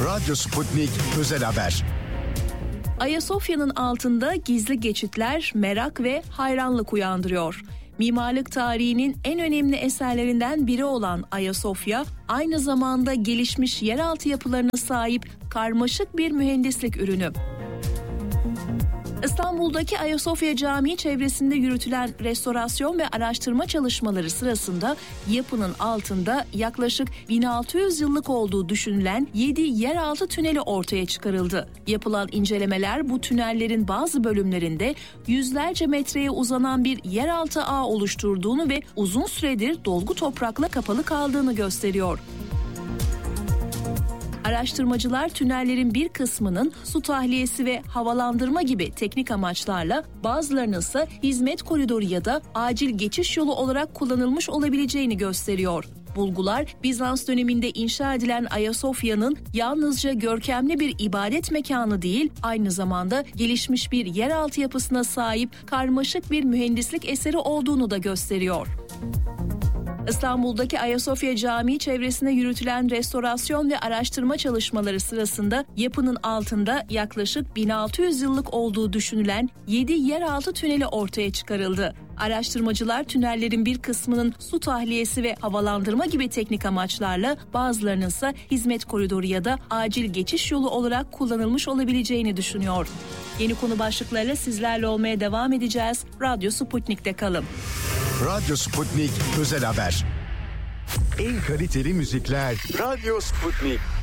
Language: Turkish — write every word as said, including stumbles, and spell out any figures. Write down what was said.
Radyo Sputnik Özel Haber. Ayasofya'nın altında gizli geçitler merak ve hayranlık uyandırıyor. Mimarlık tarihinin en önemli eserlerinden biri olan Ayasofya, aynı zamanda gelişmiş yeraltı yapılarına sahip karmaşık bir mühendislik ürünü. İstanbul'daki Ayasofya Camii çevresinde yürütülen restorasyon ve araştırma çalışmaları sırasında yapının altında yaklaşık bin altı yüz yıllık olduğu düşünülen yedi yeraltı tüneli ortaya çıkarıldı. Yapılan incelemeler bu tünellerin bazı bölümlerinde yüzlerce metreye uzanan bir yeraltı ağı oluşturduğunu ve uzun süredir dolgu toprakla kapalı kaldığını gösteriyor. Araştırmacılar tünellerin bir kısmının su tahliyesi ve havalandırma gibi teknik amaçlarla, bazılarının ise hizmet koridoru ya da acil geçiş yolu olarak kullanılmış olabileceğini gösteriyor. Bulgular, Bizans döneminde inşa edilen Ayasofya'nın yalnızca görkemli bir ibadet mekanı değil, aynı zamanda gelişmiş bir yeraltı yapısına sahip karmaşık bir mühendislik eseri olduğunu da gösteriyor. İstanbul'daki Ayasofya Camii çevresinde yürütülen restorasyon ve araştırma çalışmaları sırasında yapının altında yaklaşık bin altı yüz yıllık olduğu düşünülen yedi yeraltı tüneli ortaya çıkarıldı. Araştırmacılar tünellerin bir kısmının su tahliyesi ve havalandırma gibi teknik amaçlarla, bazılarının ise hizmet koridoru ya da acil geçiş yolu olarak kullanılmış olabileceğini düşünüyor. Yeni konu başlıklarıyla sizlerle olmaya devam edeceğiz. Radyo Sputnik'te kalın. Radyo Sputnik Özel Haber. En kaliteli müzikler Radyo Sputnik.